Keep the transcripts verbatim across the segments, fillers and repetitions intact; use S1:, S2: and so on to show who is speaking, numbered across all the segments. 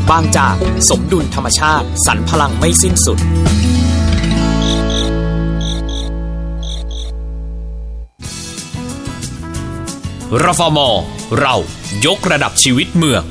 S1: บางจากสมดุลธรรมชาติสรรพลังไม่สิ้นสุดรฟม.เรายกระดับชีวิตเมือง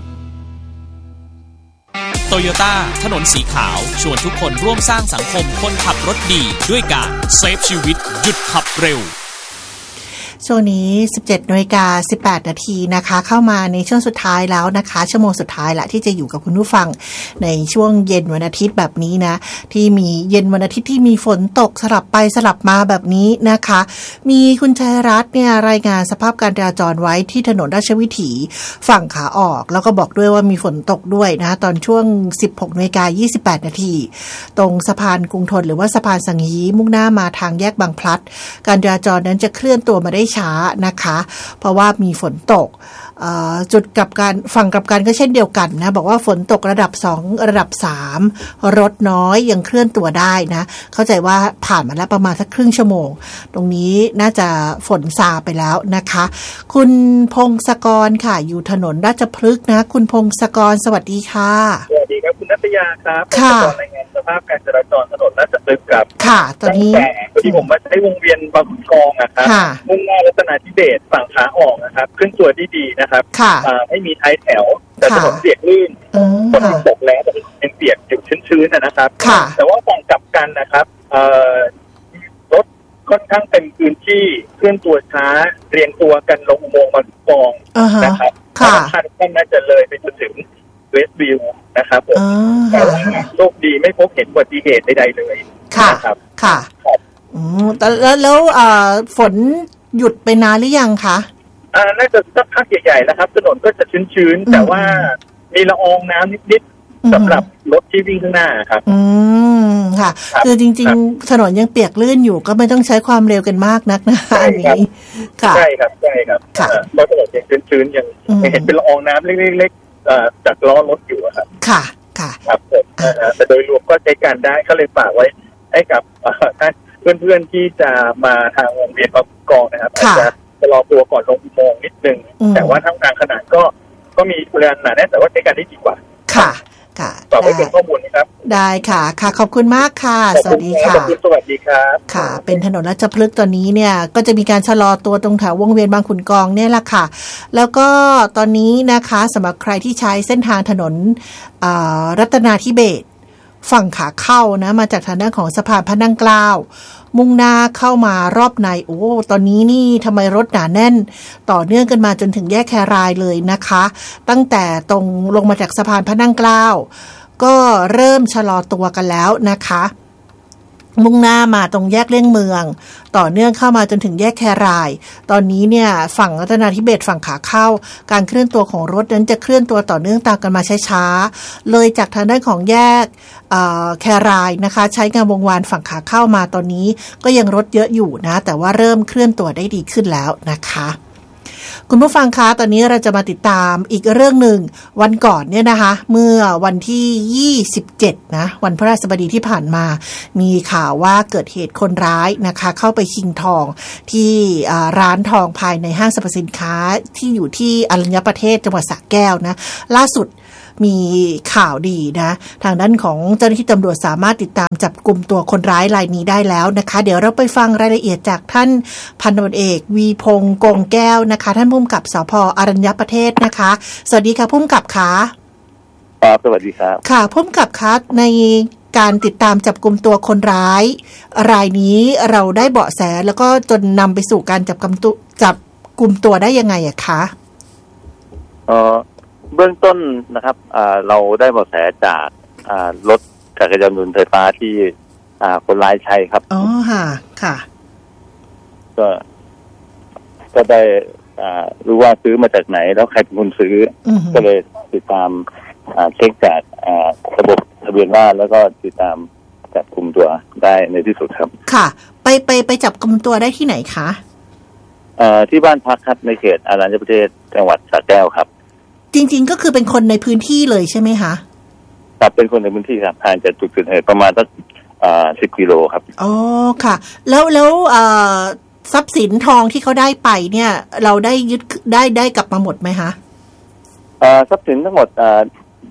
S1: โตโยต้าถนนสีขาวชวนทุกคนร่วมสร้างสังคมคนขับรถดีด้วยการเซฟชีวิตหยุดขับเร็ว
S2: ช่วงนี้ สิบเจ็ดนาฬิกาสิบแปดนาทีนะคะเข้ามาในช่วงสุดท้ายแล้วนะคะชั่วโมงสุดท้ายละที่จะอยู่กับคุณผู้ฟังในช่วงเย็นวันอาทิตย์แบบนี้นะที่มีเย็นวันอาทิตย์ที่มีฝนตกสลับไปสลับมาแบบนี้นะคะมีคุณชัยรัตน์เนี่ยรายงานสภาพการจราจรไว้ที่ถนนราชวิถีฝั่งขาออกแล้วก็บอกด้วยว่ามีฝนตกด้วยนะตอนช่วง สิบหกนาฬิกายี่สิบแปดนาทีตรงสะพานกรุงธนหรือว่าสะพานสังฮีมุ่งหน้ามาทางแยกบางพลัดการจราจรนั้นจะเคลื่อนตัวมาได้ช้านะคะเพราะว่ามีฝนตกจุดกลับกันฝั่งกลับกันก็เช่นเดียวกันนะบอกว่าฝนตกระดับสองระดับสามรถน้อยยังเคลื่อนตัวได้นะเข้าใจว่าผ่านมาแล้วประมาณสักครึ่งชั่วโมงตรงนี้น่าจะฝนซาไปแล้วนะคะคุณพงศกรค่ะอยู่ถนนราชพฤกษ์นะคุณพงศกรสวัสดีค่ะ
S3: สวัสดีครับคุณนัทยาครับค่ะรายงานสภาพการจราจรถนนราชพฤกษ์ครับ
S2: ค่ะตอนนี้
S3: พอดีผมมาใช้วงเวียนบางขุนกองนะครับมุ่งหน้ารัตนาธิเบศร์ฝั่งขาออกนะครับขึ้นตัวที่ดีนะครับไม่มีท้ายแถวแต่ถนนเปียกลื่นฝนตกแล้วแต่ยังเปียกอยู่ชื้นๆนะครับแต่ว่าฝั่งกลับกันนะครับรถค่อนข้างเต็มพื้นที่เคลื่อนตัวช้าเรียงตัวกันลงอุโมงค์บางขุนกองนะครับคาดว่าน่าจะเลยไปจนถึงเวสต์วิวนะครับผมแต่ว่าโชคดีไม่พบเห็นอุบัติเหตุใดๆเลย
S2: ค่ะค่ะอืมแต่แล้วแล้วฝนหยุดไปนานหรือยังคะ
S3: อ่าน่าจะสักพักใหญ่ๆนะครับถนนก็จะชื้นๆแต่ว่ามีละอองน้ำนิดๆสำหรับรถที่วิ่งข้างหน้าครับ
S2: อืมค่ะคือจริงๆถนนยังเปียกลื่นอยู่ก็ไม่ต้องใช้ความเร็วกันมากนักนะอันนี้
S3: ค่ะใช่ครับใช่ครับเพราะถนนยังชื้นๆยังเห็นเป็นละอองน้ำเล็กๆจากล้อรถอยู่ครับ
S2: ค่ะค่ะ
S3: ครับผมแต่โดยรวมก็ใช้การได้ก็เลยฝากไว้ให้กับท่านเพื่อนๆที่จะมาทางวงเวียนบางขุนกองนะครับอาจจะจะรอตัวก่อนลงอุโมงค์นิดนึงแต่ว่าทั้งทางขนาดก็ก็มีปริมาณหนาแน่นแต่ว่าใช้การได้ดีกว่า
S2: ค่ะค่ะ
S3: ต่อไปเป็นข้อมูลนะครับ
S2: ได้ค่ะค่ะขอบคุณมากค่ะสวัสดีค่ะ
S3: สวัสดีครับ
S2: ค่ะเป็นถนนราชพฤกษ์ตอนนี้เนี่ยก็จะมีการชะลอตัวตรงแถววงเวียนบางขุนกองเนี่ยแหละค่ะแล้วก็ตอนนี้นะคะสำหรับใครที่ใช้เส้นทางถนนรัตนาธิเบศร์ฝั่งขาเข้านะมาจากทางด้านของสะพานพระนั่งเกล้ามุ่งหน้าเข้ามารอบในโอ้ตอนนี้นี่ทำไมรถหนาแน่นต่อเนื่องกันมาจนถึงแยกแครายเลยนะคะตั้งแต่ตรงลงมาจากสะพานพระนั่งเกล้าก็เริ่มชะลอตัวกันแล้วนะคะมุ่งหน้ามาตรงแยกเลี่ยงเมืองต่อเนื่องเข้ามาจนถึงแยกแครายตอนนี้เนี่ยฝั่งรัตนาธิเบศร์ฝั่งขาเข้าการเคลื่อนตัวของรถนั้นจะเคลื่อนตัวต่อเนื่องตามกันมาช้าๆเลยจากทางด้านของแยกแครายนะคะใช้งานวงวานฝั่งขาเข้ามาตอนนี้ก็ยังรถเยอะอยู่นะแต่ว่าเริ่มเคลื่อนตัวได้ดีขึ้นแล้วนะคะคุณผู้ฟังคะตอนนี้เราจะมาติดตามอีกเรื่องหนึ่งวันก่อนเนี่ยนะคะเมื่อวันที่ยี่สิบเจ็ดนะวันพฤหัสบดีที่ผ่านมามีข่าวว่าเกิดเหตุคนร้ายนะคะเข้าไปชิงทองที่ร้านทองภายในห้างสรรพสินค้าที่อยู่ที่อรัญญประเทศจังหวัดสระแก้วนะล่าสุดมีข่าวดีนะทางด้านของเจ้าหน้าที่ตำรวจสามารถติดตามจับกุมตัวคนร้ายรายนี้ได้แล้วนะคะเดี๋ยวเราไปฟังรายละเอียดจากท่านพันตำรวจเอกวีพงษ์กงแก้วนะคะท่านผู้กำกับสภ.อรัญญประเทศนะคะสวัสดีค่ะผู้กำกับคะ
S4: ครับสวัสดีครับ
S2: ค่ะผู้กำกับคะในการติดตามจับกุมตัวคนร้ายรายนี้เราได้เบาะแสแล้วก็จนนำไปสู่การจับกุมตัวจับกุมตัวได้ยังไงอะคะ
S4: เอ่อเบื้องต้นนะครับเราได้เบาะแสจากรถจักรยานยนต์ไฟฟ้าที่คนร้ายใช้ครับ
S2: อ๋อค่ะค่ะ
S4: ก็ก็ได้รู้ว่าซื้อมาจากไหนแล้วใครเป็นคนซื้อก็เลยติดตามเช็คจากระบบทะเบียนราษฎร์แล้วก็ติดตามจับกุมตัวได้ในที่สุดครับ
S2: ค่ะไปไปไปจับกุมตัวได้ที่ไหนคะ
S4: ที่บ้านพักครับในเขตอรัญญประเทศจังหวัดสระแก้วครับ
S2: จริงๆก็คือเป็นคนในพื้นที่เลยใช่ไหมคะ
S4: ครับเป็นคนในพื้นที่ครับห่างจากจุดเกิดเหตุประมาณสักสิบกิโลครับ
S2: อ๋อค่ะแล้วแล้วทรัพย์สินทองที่เขาได้ไปเนี่ยเราได้ยึดได้ได้กลับมาหมดไหมคะ
S4: ทรัพย์สินทั้งหมด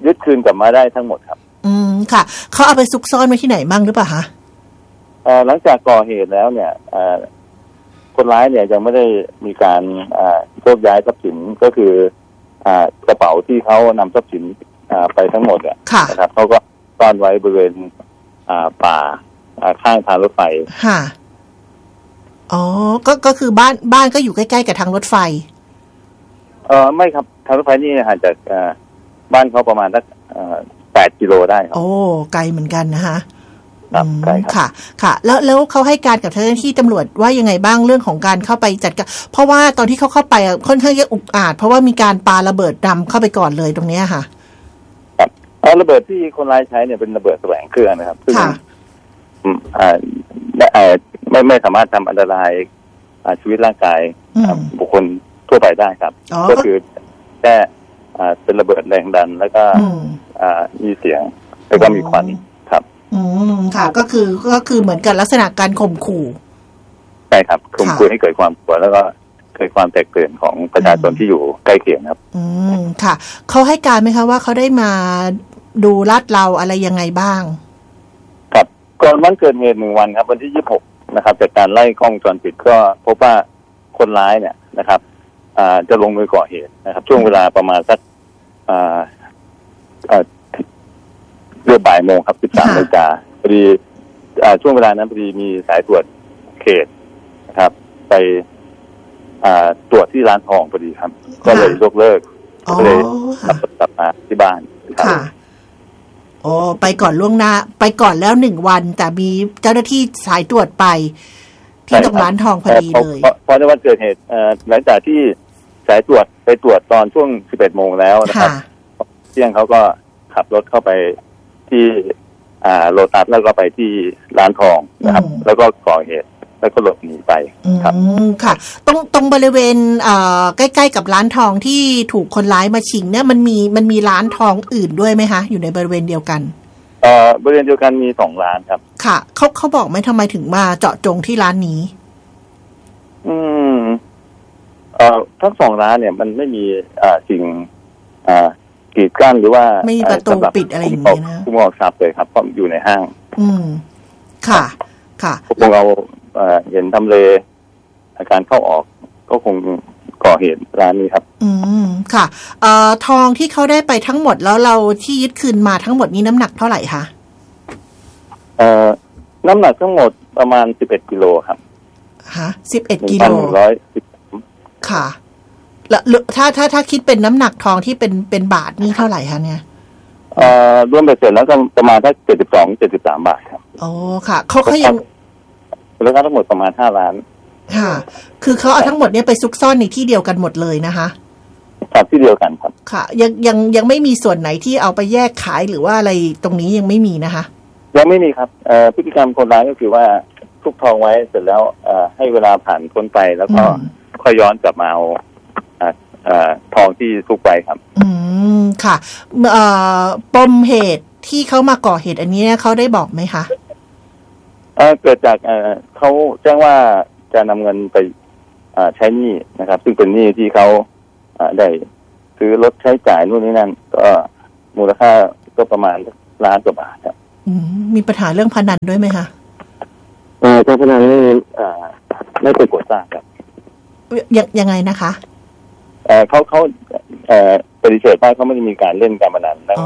S4: ยึดคืนกลับมาได้ทั้งหมดครับ
S2: อืมค่ะเขาเอาไปซุกซ่อนไว้ที่ไหนบ้างหรือเปล่าคะ
S4: เอ่อหลังจากก่อเหตุแล้วเนี่ยเอ่อคนร้ายเนี่ยยังไม่ได้มีการอ่าโยกย้ายทรัพย์สินก็คืออ่ากระเป๋าที่เขานำทรัพย์สินอ่าไปทั้งหมดเนี่ยนะครับเขาก็ซ่อนไว้บริเวณอ่าป่าอ่าข้างทางรถไฟ
S2: ค่ะอ๋อก็ก็คือบ้านบ้านก็อยู่ใกล้ๆกับทางรถไฟ
S4: เออไม่ครับทางรถไฟนี่ห่างจากอ่าบ้านเขาประมาณสักอ่าแปดกิโลได้ครับ
S2: โอ้ไกลเหมือนกันนะคะ
S4: ครับไกล
S2: ค่ะค่ะแล้วแล้วเขาให้การกับเจ้าหน้าที่ตำรวจว่ายังไงบ้างเรื่องของการเข้าไปจัดการเพราะว่าตอนที่เขาเข้าไปค่อนข้างจะอุกอาจเพราะว่ามีการปาระเบิดดำเข้าไปก่อนเลยตรงนี้ค่ะ
S4: ครับระเบิดที่คนร้ายใช้เนี่ยเป็นระเบิดแสวงเครื่องนะครับซึ่งอ่าไม่ไม่สามารถทำอันตรายชีวิตร่างกายบุคคลทั่วไปได้ครับก็คือแค่เป็นระเบิดแรงดันแล้วก็มีเสียงแล้วก็มีควันครับ
S2: อืมค่ะก็คือก็คือเหมือนกันลักษณะการข่มขู่
S4: ใช่ครับข่มขู่ให้เกิดความกลัวแล้วก็เกิดความแตกตื่นของประชาชนที่อยู่ใกล้เคียงครับ
S2: อืมค่ะเขาให้การไหมคะว่าเขาได้มาดูลาดเราอะไรยังไงบ้าง
S4: ครับก่อนวันเกิดเหตุหนึ่งวันครับวันที่ยี่สิบหกนะครับจากการไล่กล้องวงจรปิดก็พบว่าคนร้ายเนี่ยนะครับอ่าจะลงมือก่อเหตุนะครับช่วงเวลาประมาณสักอ่าอ่าเรือบ่ายโมงครับสิบสามนาฬิกาพอดีอ่าช่วงเวลานั้นพอดีมีสายตรวจเขตนะครับไปอ่าตรวจที่ร้านทองพอดีครับก็เลยยกเลิกก็เลยกลับมาที่บ้าน
S2: ค่ะโอ้ไปก่อนล่วงหน้าไปก่อนแล้วหนึ่งวันแต่มีเจ้าหน้าที่สายตรวจไปที่ตรงร้านทองพอดีเลย
S4: พอในวันเกิดเหตุหลังจากที่สายตรวจไปตรวจตอนช่วงสิบเอ็ดโมงแล้วนะครับเที่ยงเขาก็ขับรถเข้าไปที่อ่าโลตัสแล้วก็ไปที่ร้านทองนะครับแล้วก็ก่อเหตุแล้วก็หลบหนีไปครับ
S2: ค่ะตรงตรงบริเวณอ่าใกล้ๆกับร้านทองที่ถูกคนร้ายมาชิงเนี่ยมันมีมันมีร้านทองอื่นด้วยไหมคะอยู่ในบริเวณเดียวกัน
S4: เอ่อบริเวณเดียวกันมีสองร้านครับ
S2: ค่ะเขาเขาบอกไหมทำไมถึงมาเจาะจงที่ร้านนี้
S4: อืมเอ่อทั้งสองร้านเนี่ยมันไม่มีอ่าสิ่งอ่ากีดกั้นหรือว่า
S2: ไม่มีประตูปิดอะไรอย่างเงี้ยนะ
S4: ผู้มองทรัพย์เลยครับเพราะอยู่ในห้าง
S2: อืมค่ะค่ะ
S4: พวกเราเห็นทำเลอาการเข้าออกก็คงก่อเหตุร้านนี้ครับ
S2: อืมค่ะเอ่อทองที่เขาได้ไปทั้งหมดแล้วเราที่ยึดคืนมาทั้งหมดนี้น้ำหนักเท่าไหร่คะ
S4: เอ่อน้ำหนักทั้งหมดประมาณสิบเอ็ดกิโลครับ
S2: ฮะสิบเอ็ดกิโล
S4: หนึ่งพันหนึ่งร้อยสิบ
S2: ค่ะแล้วถ้าถ้าถ้าคิดเป็นน้ำหนักทองที่เป็นเป็นบาทนี่เท่าไหร่คะเนี่ย
S4: เอ่อรวมไปเสร็จแล้วก็ประมาณสักเจ็ดสิบสอง เจ็ดสิบสามบาทครับ
S2: อ๋อค่ะเขาเขายัง
S4: แล้วก็ทั้งหมดประมาณห้าล้าน
S2: ค่ะคือเขาเอาทั้งหมดเนี่ยไปซุกซ่อนในที่เดียวกันหมดเลยนะคะ
S4: ครับที่เดียวกันครับ
S2: ค่ะยังยังยังไม่มีส่วนไหนที่เอาไปแยกขายหรือว่าอะไรตรงนี้ยังไม่มีนะคะ
S4: ยังไม่มีครับเอ่อพฤติกรรมคนร้ายก็คือว่าซุกทองไว้เสร็จแล้วเอ่อให้เวลาผ่านพ้นไปแล้วก็ค่อยย้อนกลับมาเอาอ่าอ่าทองที่ซุกไปครับ
S2: อืมค่ะเอ่อปมเหตุที่เขามาก่อเหตุอันนี้เขาได้บอกไหมคะ
S4: เอ่อเกิดจากเอ่อเขาแจ้งว่าจะนำเงินไปอ่าใช้หนี้นะครับซึ่งเป็นหนี้ที่เขาอ่าได้ซื้อรถใช้จ่ายนู่นนี่นั่นก็มูลค่าก็ประมาณล้านกว่าบาทครับ
S2: อืมมีปัญหาเรื่องพนันด้วยไหมคะ
S4: เออการพนันนี่อ่าไม่เป็นกฎทราบครับ
S2: ยังยังไงนะคะ
S4: เออเขาเขาเอ่อปฏิเสธว่าเขาไม่ได้มีการเล่นการพนันนะ
S2: อ๋อ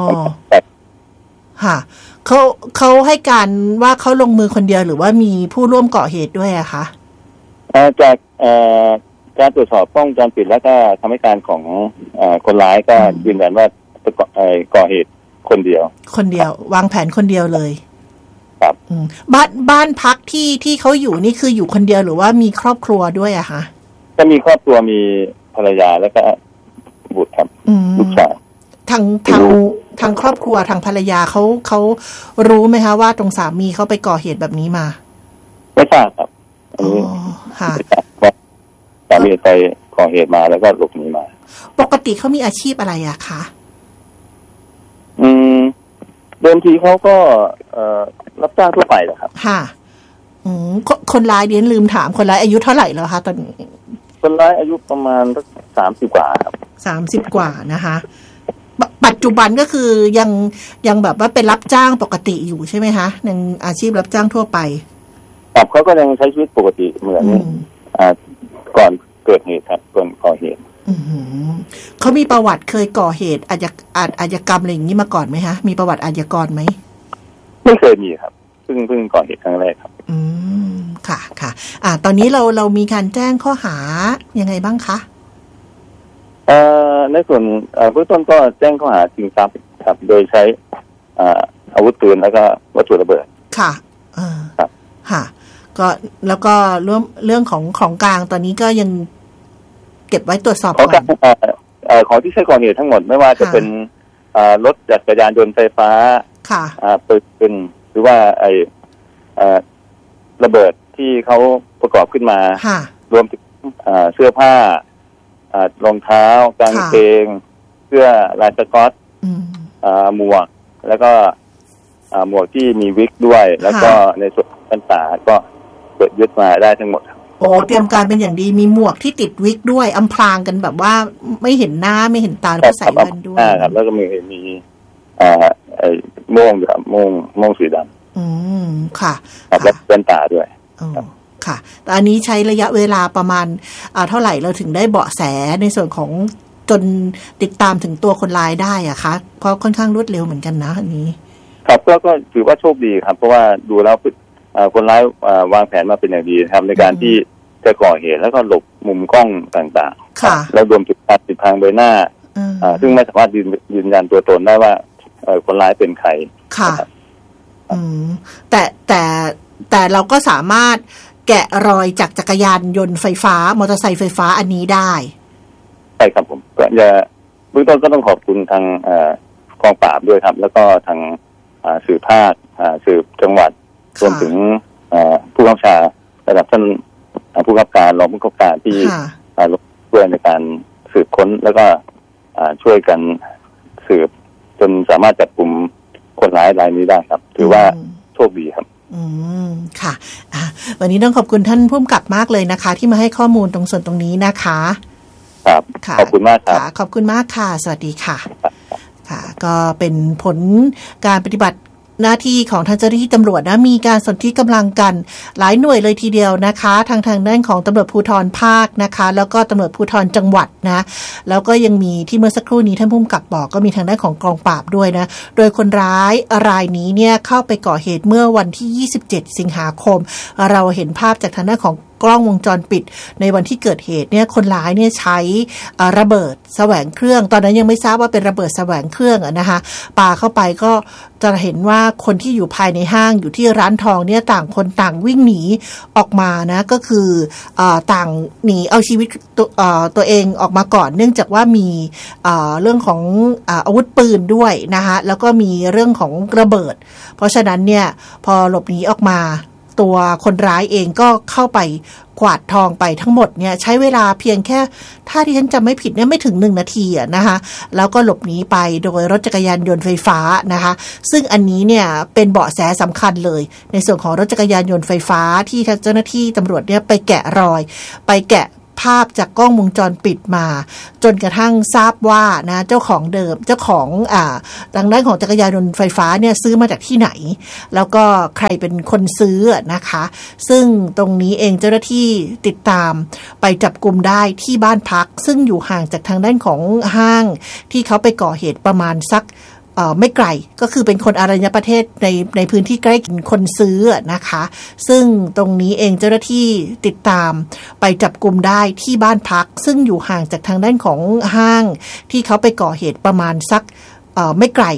S2: ค่ะเขาเขาให้การว่าเขาลงมือคนเดียวหรือว่ามีผู้ร่วมก่อเหตุด้วยอะคะ
S4: จากการตรวจสอบกล้องวงจรปิดแล้วก็คำให้การของคนร้ายก็ยืนยันว่าก่อเหตุคนเดียว
S2: คนเดียววางแผนคนเดียวเลย
S4: ครับ
S2: บ้านบ้านพักที่ที่เขาอยู่นี่คืออยู่คนเดียวหรือว่ามีครอบครัวด้วยอะคะ
S4: ก็มีครอบครัวมีภรรยาแล้วก็บุตรครับลูกชาย
S2: ทางทางทางครอบครัวทางภรรยาเขาเขารู้ไหมคะว่าตรงสามีเขาไปก่อเหตุแบบนี้มา
S4: ไม่ทราบครับ
S2: อ๋อค่ะ
S4: สามีไปก่อเหตุมาแล้วก็หลบหนีมา
S2: ปกติเขามีอาชีพอะไรอะคะ
S4: อืมเดิมทีเขาก็เอ่อรับจ้างทั่วไปแหละครับ
S2: ค่ะอืมคนร้ายเดี๋ยวลืมถามคนร้ายอายุเท่าไหร่แล้วคะตอนนี้
S4: คนร้ายอายุประมาณสักสามสิบกว่าครับ
S2: สามสิบกว่านะคะปปัจจุบันก็คือยังยังแบบว่าเป็นรับจ้างปกติอยู่ใช่ไหมคะยังอาชีพรับจ้างทั่วไป
S4: ครับเขาก็ยังใช้ชีวิตปกติเหมือนอ่าก่อนเกิดเหตุครับก่อนก่อเหตุ
S2: เขามีประวัติเคยก่อเหตุอาชญากรรมอาชญากรรมอะไรอย่างนี้มาก่อนไหมคะมีประวัติอาชญากรไหม
S4: ไม่เคยมีครับเพิ่งเพิ่งก่อเหตุครั้งแรกครับ
S2: อืมค่ะค่ะอ่าตอนนี้เราเรามีการแจ้งข้อหายังไงบ้างคะ
S4: เอ่อในส่วนเบื้องต้นก็แจ้งข้อหาชิงทรัพย์ครับโดยใช้อ่าอาวุธปืนแล้วก็วัตถุระเบิด
S2: ค่ะอ่าครับค่ะก็แล้วก็เรื่องเรื่องของของกลางตอนนี้ก็ยังเก็บไว้ตรวจสอบก่อน
S4: ของที่ใช้ก่อเหตุทั้งหมดไม่ว่าจะเป็นรถจักรยานยนต์ไฟฟ้า
S2: ค่ะ
S4: ปืนหรือว่าไอ้ระเบิดที่เขาประกอบขึ้นมารวมถึงเสื้อผ้ารองเท้ากางเกงเสื้อลายสก๊อตหมวกแล้วก็หมวกที่มีวิกด้วยแล้วก็ในส่วนกันตาก็เปิดยึดมาได้ทั้งหมด
S2: โอ้เตรียมการเป็นอย่างดีมีหมวกที่ติดวิกด้วยอำพรางกันแบบว่าไม่เห็นหน้าไม่เห็นตาแล้วก็ใส่แว่นด้วย
S4: ครับแล้วก็มีมีอ่าไอ้โม่งครับโม่งโม่งสีด
S2: ำอืมค่ะ
S4: แล้วเป็นตาด้วย
S2: อ๋อค่ะแต่อันนี้ใช้ระยะเวลาประมาณอ่าเท่าไหร่เราถึงได้เบาะแสในส่วนของจนติดตามถึงตัวคนร้ายได้อ่ะคะเพราะค่อนข้างรวดเร็วเหมือนกันนะอันนี้
S4: ครับก็ก็ถือว่าโชคดีครับเพราะว่าดูแล้วคนร้ายวางแผนมาเป็นอย่างดีครับในการที่จะก่อเหตุแล้วก็หลบมุมกล้องต่างๆแล้วรวมถึงการติดทางใบหน้าซึ่งไม่สามารถยืนยืนยันตัวตนได้ว่าคนร้ายเป็นใคร
S2: ค่ะอืมแต่แต่แต่เราก็สามารถแกะรอยจากจักรยานยนต์ไฟฟ้ามอเตอร์ไซค์ไฟฟ้าอันนี้ได้
S4: ใช่ครับผมก็จะเบื้องต้นก็ต้องขอบคุณทางกองปราบด้วยครับแล้วก็ทางสืบภาคสืบจังหวัดรวมถึงผู้กำกับการระดับท่านผู้กำกับการรองผู้กำกับการที่ช่วยในการสืบค้นแล้วก็ช่วยกันสืบจนสามารถจับกลุ่มคนร้ายรายนี้ได้ครับถือว่าโชคดีครับ
S2: อืมค่ะวันนี้ต้องขอบคุณท่านผู้กำกับมากเลยนะคะที่มาให้ข้อมูลตรงส่วนตรงนี้นะคะ
S4: ครับขอบคุณมากครับ
S2: ขอบคุณมากค่ะสวัสดีค่ะค่ะก็เป็นผลการปฏิบัติหน้าที่ของทางเจ้าหน้าที่ตำรวจนะมีการสนธิกำลังกันหลายหน่วยเลยทีเดียวนะคะทางทางด้านของตำรวจภูธรภาคนะคะแล้วก็ตำรวจภูธรจังหวัดนะแล้วก็ยังมีที่เมื่อสักครู่นี้ท่านผู้กำกับบอกก็มีทางด้านของกองปราบด้วยนะโดยคนร้ายรายนี้เนี่ยเข้าไปก่อเหตุเมื่อวันที่ยี่สิบเจ็ดสิงหาคมเราเห็นภาพจากทางด้านของกล้องวงจรปิดในวันที่เกิดเหตุเนี่ยคนร้ายเนี่ยใช้ระเบิดแสวงเครื่องตอนนั้นยังไม่ทราบว่าเป็นระเบิดแสวงเครื่องอะนะคะปาเข้าไปก็จะเห็นว่าคนที่อยู่ภายในห้างอยู่ที่ร้านทองเนี่ยต่างคนต่างวิ่งหนีออกมานะก็คือต่างหนีเอาชีวิตตัวตัวเองออกมาก่อนเนื่องจากว่ามีเรื่องของอาวุธปืนด้วยนะคะแล้วก็มีเรื่องของระเบิดเพราะฉะนั้นเนี่ยพอหลบหนีออกมาตัวคนร้ายเองก็เข้าไปกวาดทองไปทั้งหมดเนี่ยใช้เวลาเพียงแค่ถ้าที่ฉันจำไม่ผิดเนี่ยไม่ถึงหนึ่งนาทีอ่ะนะคะแล้วก็หลบหนีไปโดยรถจักรยานยนต์ไฟฟ้านะคะซึ่งอันนี้เนี่ยเป็นเบาะแสสำคัญเลยในส่วนของรถจักรยานยนต์ไฟฟ้าที่ทางเจ้าหน้าที่ตำรวจเนี่ยไปแกะรอยไปแกะภาพจากกล้องวงจรปิดมาจนกระทั่งทราบว่านะเจ้าของเดิมเจ้าของอ่าทางด้านของจักรยานยนต์ไฟฟ้าเนี่ยซื้อมาจากที่ไหนแล้วก็ใครเป็นคนซื้อนะคะซึ่งตรงนี้เองเจ้าหน้าที่ติดตามไปจับกุมได้ที่บ้านพักซึ่งอยู่ห่างจากทางด้านของห้างที่เขาไปก่อเหตุประมาณสักเอ่อไม่ไกลก็คือเป็นคนอรัญญประเทศในในพื้นที่ใกล้กินคนซื้อนะคะซึ่งตรงนี้เองเจ้าหน้าที่ติดตามไปจับกุมได้ที่บ้านพักซึ่งอยู่ห่างจากทางด้านของห้างที่เขาไปก่อเหตุประมาณสักเอ่อไม่ไกล